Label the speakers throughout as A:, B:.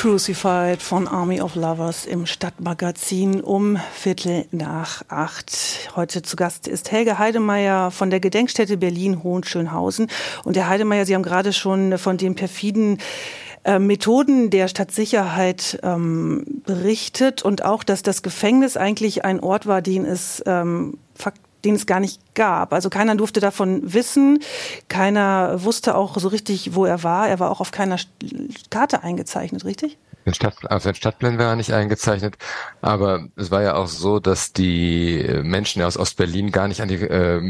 A: Crucified von Army of Lovers im Stadtmagazin um 7:15. Heute zu Gast ist Helge Heidemeyer von der Gedenkstätte Berlin-Hohenschönhausen. Und Herr Heidemeyer, Sie haben gerade schon von den perfiden Methoden der Stadtsicherheit berichtet und auch, dass das Gefängnis eigentlich ein Ort war, den es gar nicht gab. Also keiner durfte davon wissen. Keiner wusste auch so richtig, wo er war. Er war auch auf keiner Karte eingezeichnet, richtig?
B: Auf den Stadtplänen war er nicht eingezeichnet. Aber es war ja auch so, dass die Menschen aus Ostberlin gar nicht an die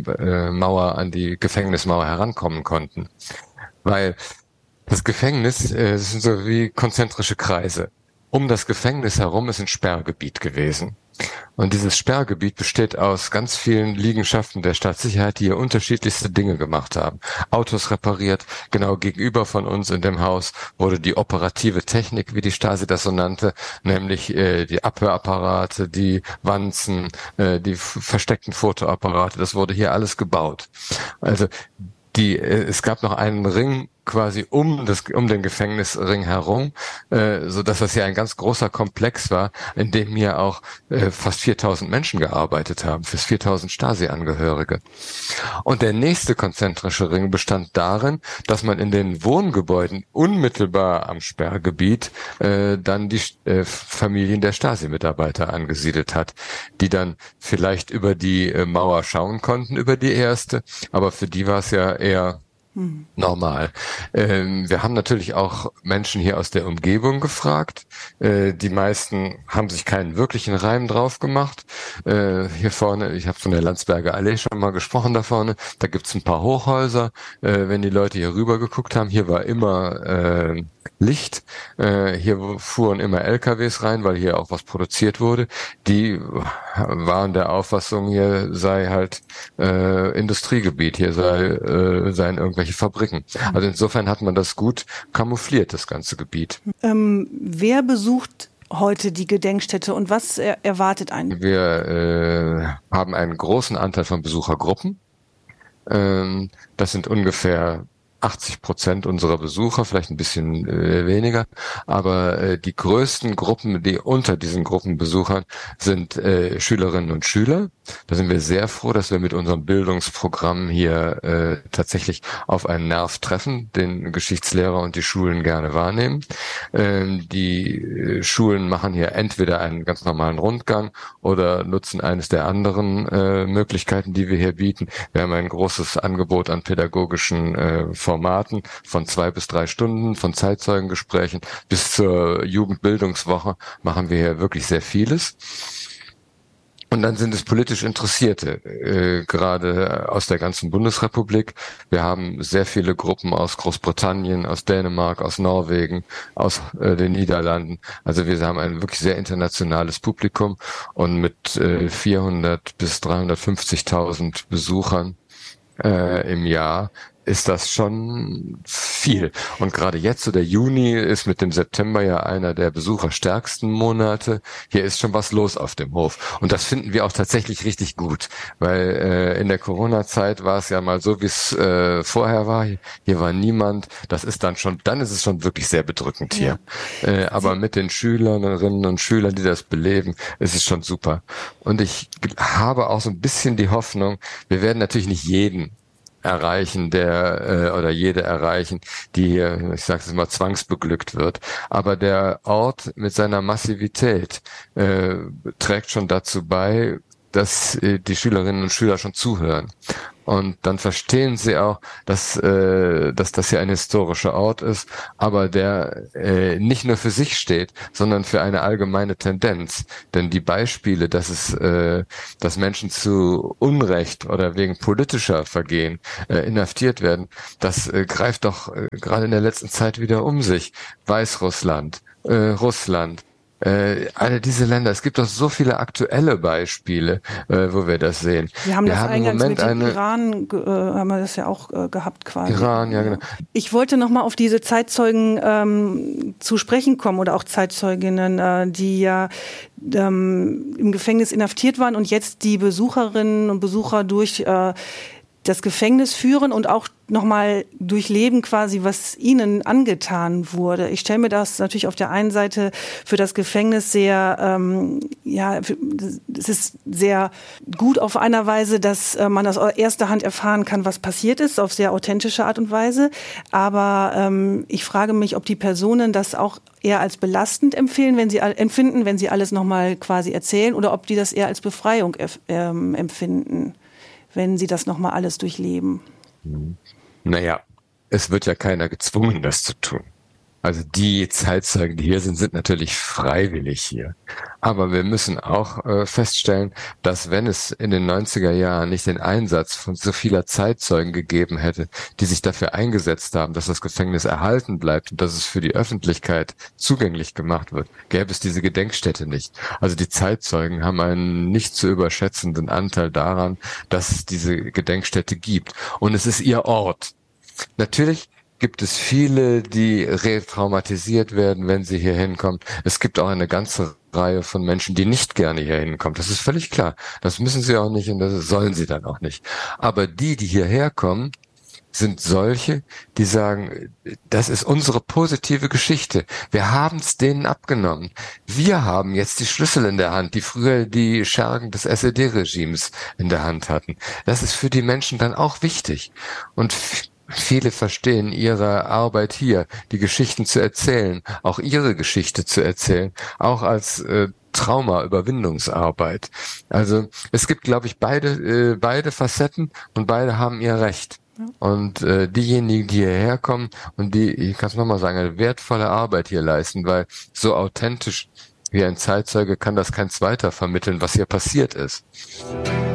B: an die Gefängnismauer herankommen konnten. Weil das Gefängnis sind so wie konzentrische Kreise. Um das Gefängnis herum ist ein Sperrgebiet gewesen. Und dieses Sperrgebiet besteht aus ganz vielen Liegenschaften der Stadtsicherheit, die hier unterschiedlichste Dinge gemacht haben. Autos repariert, genau gegenüber von uns in dem Haus wurde die operative Technik, wie die Stasi das so nannte, nämlich die Abhörapparate, die Wanzen, die versteckten Fotoapparate, das wurde hier alles gebaut. Also es gab noch einen Ring quasi um den Gefängnisring herum, so dass das ja ein ganz großer Komplex war, in dem hier auch fast 4.000 Menschen gearbeitet haben, fürs 4.000 Stasi-Angehörige. Und der nächste konzentrische Ring bestand darin, dass man in den Wohngebäuden unmittelbar am Sperrgebiet dann die Familien der Stasi-Mitarbeiter angesiedelt hat, die dann vielleicht über die Mauer schauen konnten, über die erste, aber für die war es ja eher normal. Wir haben natürlich auch Menschen hier aus der Umgebung gefragt. Die meisten haben sich keinen wirklichen Reim drauf gemacht. Hier vorne, ich habe von der Landsberger Allee schon mal gesprochen da vorne, da gibt's ein paar Hochhäuser. Wenn die Leute hier rüber geguckt haben, hier war immer Licht. Hier fuhren immer LKWs rein, weil hier auch was produziert wurde. Die waren der Auffassung, hier sei halt Industriegebiet, hier seien irgendwelche Fabriken. Also insofern hat man das gut kamoufliert, das ganze Gebiet.
A: Wer besucht heute die Gedenkstätte und was erwartet einen?
B: Wir haben einen großen Anteil von Besuchergruppen. Das sind ungefähr 80% unserer Besucher, vielleicht ein bisschen weniger, aber die größten Gruppen, die unter diesen Gruppenbesuchern sind Schülerinnen und Schüler. Da sind wir sehr froh, dass wir mit unserem Bildungsprogramm hier tatsächlich auf einen Nerv treffen, den Geschichtslehrer und die Schulen gerne wahrnehmen. Die Schulen machen hier entweder einen ganz normalen Rundgang oder nutzen eines der anderen Möglichkeiten, die wir hier bieten. Wir haben ein großes Angebot an pädagogischen Formaten von 2 bis 3 Stunden, von Zeitzeugengesprächen bis zur Jugendbildungswoche machen wir hier wirklich sehr vieles. Und dann sind es politisch Interessierte, gerade aus der ganzen Bundesrepublik. Wir haben sehr viele Gruppen aus Großbritannien, aus Dänemark, aus Norwegen, aus den Niederlanden. Also wir haben ein wirklich sehr internationales Publikum und mit 400 bis 350.000 Besuchern im Jahr ist das schon viel. Und gerade jetzt, so der Juni, ist mit dem September ja einer der besucherstärksten Monate. Hier ist schon was los auf dem Hof. Und das finden wir auch tatsächlich richtig gut. Weil in der Corona-Zeit war es ja mal so, wie es vorher war. Hier war niemand. Dann ist es schon wirklich sehr bedrückend hier. Ja. Aber mit den Schülerinnen und Schülern, die das beleben, ist es schon super. Und ich habe auch so ein bisschen die Hoffnung, wir werden natürlich nicht jeden erreichen, oder jede erreichen, die hier, ich sage es mal, zwangsbeglückt wird. Aber der Ort mit seiner Massivität trägt schon dazu bei, dass die Schülerinnen und Schüler schon zuhören. Und dann verstehen sie auch, dass das hier ein historischer Ort ist, aber der nicht nur für sich steht, sondern für eine allgemeine Tendenz. Denn die Beispiele, dass Menschen zu Unrecht oder wegen politischer Vergehen inhaftiert werden, das greift doch gerade in der letzten Zeit wieder um sich. Weißrussland, Russland, alle diese Länder, es gibt doch so viele aktuelle Beispiele, wo wir das sehen.
A: Wir haben eingangs mit dem Iran, haben wir das ja auch gehabt quasi.
B: Iran, ja genau.
A: Ich wollte nochmal auf diese Zeitzeugen zu sprechen kommen oder auch Zeitzeuginnen, die ja im Gefängnis inhaftiert waren und jetzt die Besucherinnen und Besucher durch das Gefängnis führen und auch nochmal durchleben quasi, was ihnen angetan wurde. Ich stelle mir das natürlich auf der einen Seite für das Gefängnis sehr, es ist sehr gut auf einer Weise, dass man aus erster Hand erfahren kann, was passiert ist, auf sehr authentische Art und Weise. Aber ich frage mich, ob die Personen das auch eher als belastend empfinden, wenn sie alles nochmal quasi erzählen, oder ob die das eher als Befreiung empfinden, wenn sie das nochmal alles durchleben.
B: Naja, es wird ja keiner gezwungen, das zu tun. Also die Zeitzeugen, die hier sind natürlich freiwillig hier. Aber wir müssen auch feststellen, dass wenn es in den 90er Jahren nicht den Einsatz von so vieler Zeitzeugen gegeben hätte, die sich dafür eingesetzt haben, dass das Gefängnis erhalten bleibt und dass es für die Öffentlichkeit zugänglich gemacht wird, gäbe es diese Gedenkstätte nicht. Also die Zeitzeugen haben einen nicht zu überschätzenden Anteil daran, dass es diese Gedenkstätte gibt. Und es ist ihr Ort. Natürlich gibt es viele, die retraumatisiert werden, wenn sie hier hinkommen. Es gibt auch eine ganze Reihe von Menschen, die nicht gerne hier hinkommen. Das ist völlig klar. Das müssen sie auch nicht und das sollen sie dann auch nicht. Aber die hierher kommen, sind solche, die sagen, das ist unsere positive Geschichte. Wir haben es denen abgenommen. Wir haben jetzt die Schlüssel in der Hand, die früher die Schergen des SED-Regimes in der Hand hatten. Das ist für die Menschen dann auch wichtig. Und viele verstehen ihre Arbeit hier, die Geschichten zu erzählen, auch ihre Geschichte zu erzählen, auch als Trauma-Überwindungsarbeit. Also es gibt, glaube ich, beide Facetten und beide haben ihr Recht. Und diejenigen, die hierher kommen und die, ich kann es nochmal sagen, eine wertvolle Arbeit hier leisten, weil so authentisch wie ein Zeitzeuge kann das kein Zweiter vermitteln, was hier passiert ist.